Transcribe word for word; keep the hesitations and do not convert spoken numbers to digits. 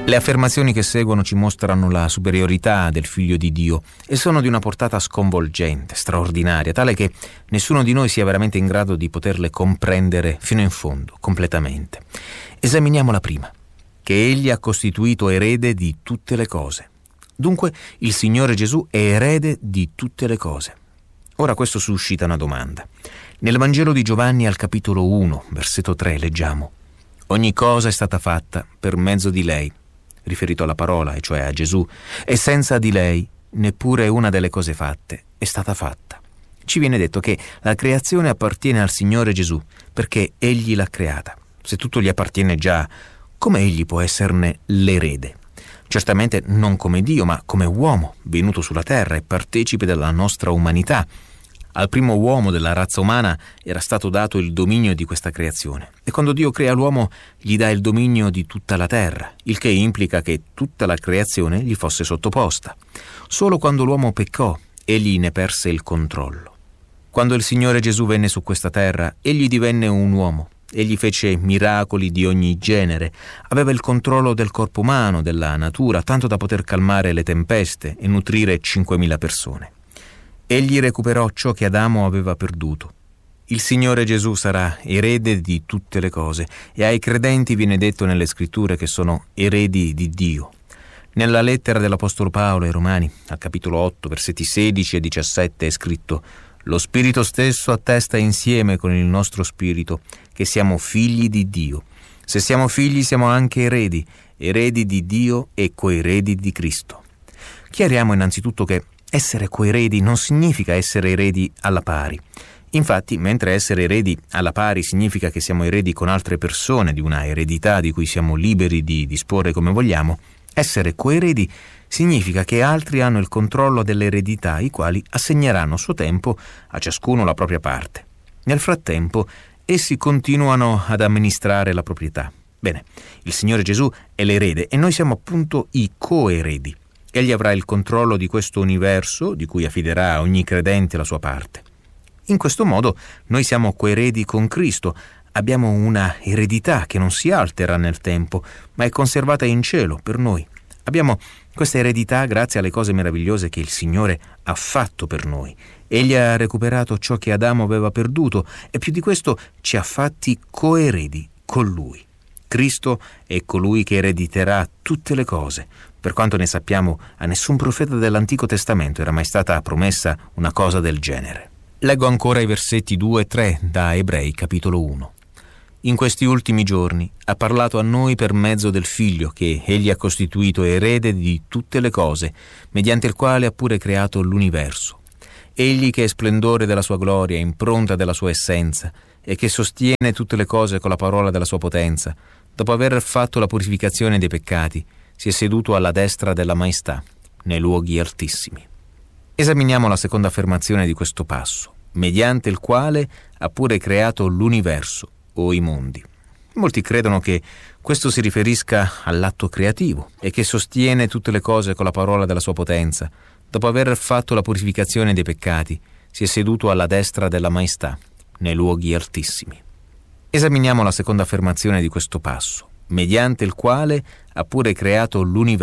Le affermazioni che seguono ci mostrano la superiorità del Figlio di Dio e sono di una portata sconvolgente, straordinaria, tale che nessuno di noi sia veramente in grado di poterle comprendere fino in fondo, completamente. Esaminiamo la prima, che Egli ha costituito erede di tutte le cose. Dunque, il Signore Gesù è erede di tutte le cose. Ora questo suscita una domanda. Nel Vangelo di Giovanni al capitolo uno, versetto tre, leggiamo: «Ogni cosa è stata fatta per mezzo di Lei», riferito alla parola, e cioè a Gesù, «e senza di Lei neppure una delle cose fatte è stata fatta». Ci viene detto che la creazione appartiene al Signore Gesù perché Egli l'ha creata. Se tutto gli appartiene già, come Egli può esserne l'erede? Certamente non come Dio, ma come uomo, venuto sulla terra e partecipe della nostra umanità. Al primo uomo della razza umana era stato dato il dominio di questa creazione, e quando Dio crea l'uomo gli dà il dominio di tutta la terra, il che implica che tutta la creazione gli fosse sottoposta. Solo quando l'uomo peccò, egli ne perse il controllo. Quando il Signore Gesù venne su questa terra, egli divenne un uomo, egli fece miracoli di ogni genere, aveva il controllo del corpo umano, della natura, tanto da poter calmare le tempeste e nutrire cinquemila persone. Egli recuperò ciò che Adamo aveva perduto. Il Signore Gesù sarà erede di tutte le cose e ai credenti viene detto nelle scritture che sono eredi di Dio. Nella lettera dell'Apostolo Paolo ai Romani, al capitolo otto, versetti sedici e diciassette, è scritto: «Lo Spirito stesso attesta insieme con il nostro spirito che siamo figli di Dio. Se siamo figli siamo anche eredi, eredi di Dio e coeredi di Cristo». Chiariamo innanzitutto che essere coeredi non significa essere eredi alla pari. Infatti, mentre essere eredi alla pari significa che siamo eredi con altre persone di una eredità di cui siamo liberi di disporre come vogliamo, essere coeredi significa che altri hanno il controllo dell'eredità, i quali assegneranno a suo tempo a ciascuno la propria parte. Nel frattempo, essi continuano ad amministrare la proprietà. Bene, il Signore Gesù è l'erede e noi siamo appunto i coeredi. Egli avrà il controllo di questo universo, di cui affiderà a ogni credente la sua parte. In questo modo noi siamo coeredi con Cristo, abbiamo una eredità che non si altera nel tempo, ma è conservata in cielo per noi. Abbiamo questa eredità grazie alle cose meravigliose che il Signore ha fatto per noi. Egli ha recuperato ciò che Adamo aveva perduto e più di questo ci ha fatti coeredi con Lui. Cristo è colui che erediterà tutte le cose. Per quanto ne sappiamo, a nessun profeta dell'Antico Testamento era mai stata promessa una cosa del genere. Leggo ancora i versetti due e tre da Ebrei capitolo uno. In questi ultimi giorni ha parlato a noi per mezzo del Figlio che Egli ha costituito erede di tutte le cose, mediante il quale ha pure creato l'universo. Egli che è splendore della sua gloria, impronta della sua essenza, e che sostiene tutte le cose con la parola della sua potenza, dopo aver fatto la purificazione dei peccati, si è seduto alla destra della maestà, nei luoghi altissimi. Esaminiamo la seconda affermazione di questo passo, mediante il quale ha pure creato l'universo o i mondi. Molti credono che questo si riferisca all'atto creativo e che sostiene tutte le cose con la parola della sua potenza. Dopo aver fatto la purificazione dei peccati, si è seduto alla destra della maestà, nei luoghi altissimi. Esaminiamo la seconda affermazione di questo passo, mediante il quale ha pure creato l'universo